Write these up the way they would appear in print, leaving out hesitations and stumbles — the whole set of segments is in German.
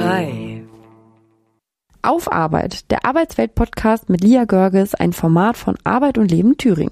Hi. Auf Arbeit, der Arbeitswelt-Podcast mit Lia Görges, ein Format von Arbeit und Leben Thüringen.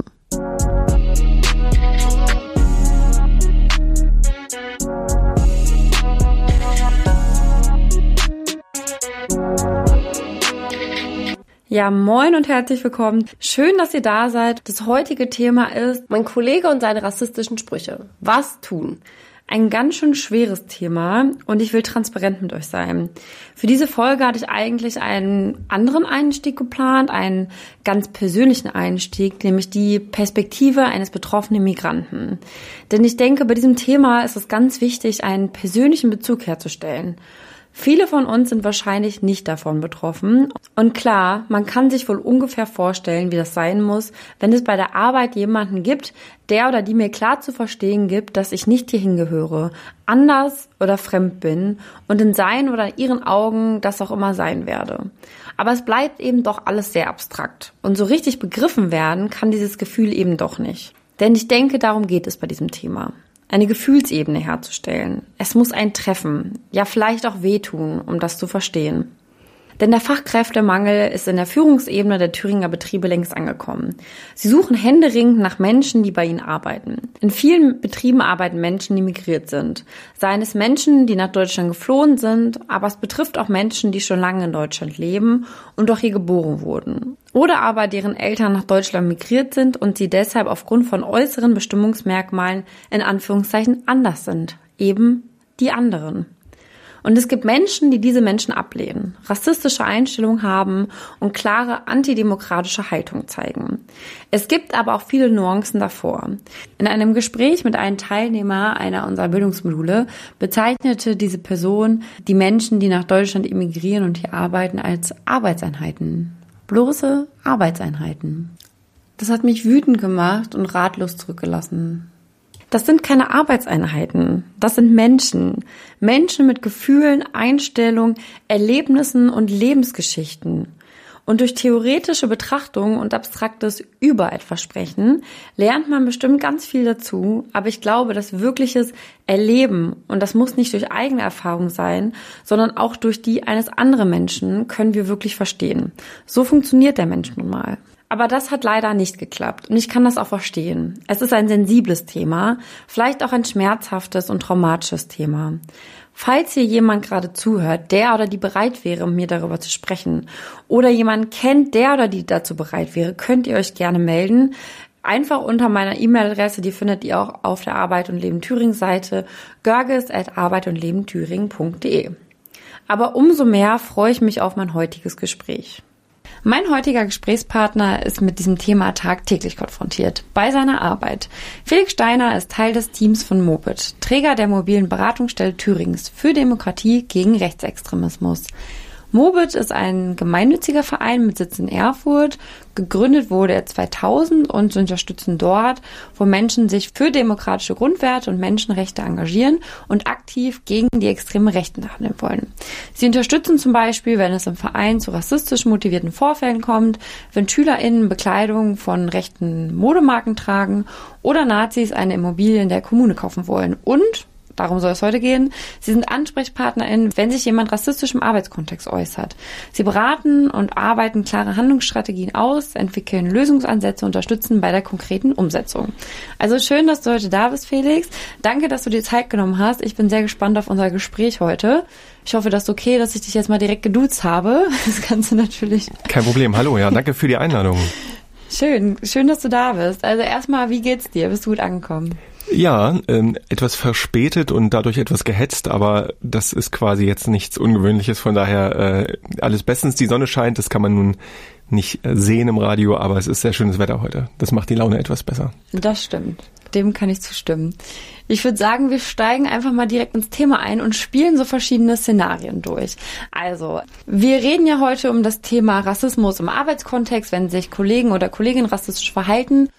Ja, moin und herzlich willkommen. Schön, dass ihr da seid. Das heutige Thema ist mein Kollege und seine rassistischen Sprüche. Was tun? Ein ganz schön schweres Thema und ich will transparent mit euch sein. Für diese Folge hatte ich eigentlich einen anderen Einstieg geplant, einen ganz persönlichen Einstieg, nämlich die Perspektive eines betroffenen Migranten. Denn ich denke, bei diesem Thema ist es ganz wichtig, einen persönlichen Bezug herzustellen. Viele von uns sind wahrscheinlich nicht davon betroffen. Und klar, man kann sich wohl ungefähr vorstellen, wie das sein muss, wenn es bei der Arbeit jemanden gibt, der oder die mir klar zu verstehen gibt, dass ich nicht hierhin gehöre, anders oder fremd bin und in seinen oder ihren Augen das auch immer sein werde. Aber es bleibt eben doch alles sehr abstrakt. Und so richtig begriffen werden kann dieses Gefühl eben doch nicht. Denn ich denke, darum geht es bei diesem Thema. Eine Gefühlsebene herzustellen. Es muss ein treffen, ja vielleicht auch wehtun, um das zu verstehen. Denn der Fachkräftemangel ist in der Führungsebene der Thüringer Betriebe längst angekommen. Sie suchen händeringend nach Menschen, die bei ihnen arbeiten. In vielen Betrieben arbeiten Menschen, die migriert sind. Seien es Menschen, die nach Deutschland geflohen sind, aber es betrifft auch Menschen, die schon lange in Deutschland leben und auch hier geboren wurden. Oder aber deren Eltern nach Deutschland migriert sind und sie deshalb aufgrund von äußeren Bestimmungsmerkmalen in Anführungszeichen anders sind. Eben die anderen. Und es gibt Menschen, die diese Menschen ablehnen, rassistische Einstellungen haben und klare antidemokratische Haltung zeigen. Es gibt aber auch viele Nuancen davor. In einem Gespräch mit einem Teilnehmer einer unserer Bildungsmodule bezeichnete diese Person die Menschen, die nach Deutschland emigrieren und hier arbeiten, als Arbeitseinheiten. Bloße Arbeitseinheiten. Das hat mich wütend gemacht und ratlos zurückgelassen. Das sind keine Arbeitseinheiten, das sind Menschen. Menschen mit Gefühlen, Einstellungen, Erlebnissen und Lebensgeschichten. Und durch theoretische Betrachtung und abstraktes über etwas sprechen, lernt man bestimmt ganz viel dazu. Aber ich glaube, dass wirkliches Erleben, und das muss nicht durch eigene Erfahrung sein, sondern auch durch die eines anderen Menschen, können wir wirklich verstehen. So funktioniert der Mensch nun mal. Aber das hat leider nicht geklappt und ich kann das auch verstehen. Es ist ein sensibles Thema, vielleicht auch ein schmerzhaftes und traumatisches Thema. Falls hier jemand gerade zuhört, der oder die bereit wäre, mit mir darüber zu sprechen, oder jemand kennt, der oder die dazu bereit wäre, könnt ihr euch gerne melden. Einfach unter meiner E-Mail-Adresse, die findet ihr auch auf der Arbeit und Leben Thüringen Seite, görges@arbeitundlebenthüringen.de. Aber umso mehr freue ich mich auf mein heutiges Gespräch. Mein heutiger Gesprächspartner ist mit diesem Thema tagtäglich konfrontiert, bei seiner Arbeit. Felix Steiner ist Teil des Teams von Mobit, Träger der mobilen Beratungsstelle Thürings für Demokratie gegen Rechtsextremismus. Mobit ist ein gemeinnütziger Verein mit Sitz in Erfurt. Gegründet wurde er 2000 und sie unterstützen dort, wo Menschen sich für demokratische Grundwerte und Menschenrechte engagieren und aktiv gegen die extreme Rechten handeln wollen. Sie unterstützen zum Beispiel, wenn es im Verein zu rassistisch motivierten Vorfällen kommt, wenn SchülerInnen Bekleidung von rechten Modemarken tragen oder Nazis eine Immobilie in der Kommune kaufen wollen. Und darum soll es heute gehen. Sie sind AnsprechpartnerInnen, wenn sich jemand rassistisch im Arbeitskontext äußert. Sie beraten und arbeiten klare Handlungsstrategien aus, entwickeln Lösungsansätze, unterstützen bei der konkreten Umsetzung. Also schön, dass du heute da bist, Felix. Danke, dass du dir Zeit genommen hast. Ich bin sehr gespannt auf unser Gespräch heute. Ich hoffe, das ist okay, dass ich dich jetzt mal direkt geduzt habe. Das Ganze natürlich. Kein Problem. Hallo, ja, danke für die Einladung. Schön, dass du da bist. Also erstmal, wie geht's dir? Bist du gut angekommen? Ja, etwas verspätet und dadurch etwas gehetzt, aber das ist quasi jetzt nichts Ungewöhnliches, von daher alles bestens. Die Sonne scheint, das kann man nun nicht sehen im Radio, aber es ist sehr schönes Wetter heute. Das macht die Laune etwas besser. Das stimmt, dem kann ich zustimmen. Ich würde sagen, wir steigen einfach mal direkt ins Thema ein und spielen so verschiedene Szenarien durch. Also, wir reden ja heute um das Thema Rassismus im Arbeitskontext, wenn sich Kollegen oder Kolleginnen rassistisch verhalten.